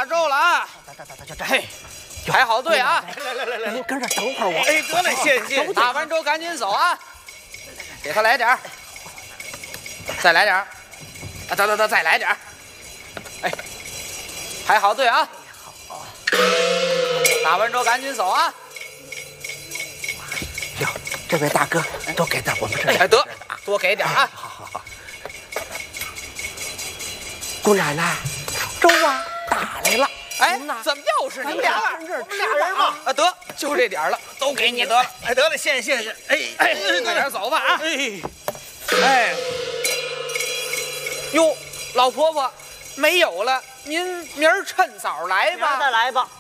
粥了啊！嘿，排好队啊！ 来，您跟这等会儿我。 哎，得嘞，谢谢。 打完粥赶紧走啊！给他来点儿，再来点儿，啊，得，再来点儿。哎，排好队啊！好。打完粥赶紧走啊！ 哟，这位大哥，多给点我们这。 哎，得，多给点啊！ 好。姑奶奶，粥啊打来了。 哎，怎么又是你俩？ 我们俩人嘛。 啊，得，就这点了，都给你得了。 哎，得嘞，谢谢。 快点走吧啊！哎，哟，老婆婆没有了，您明儿趁早来吧。 再来吧。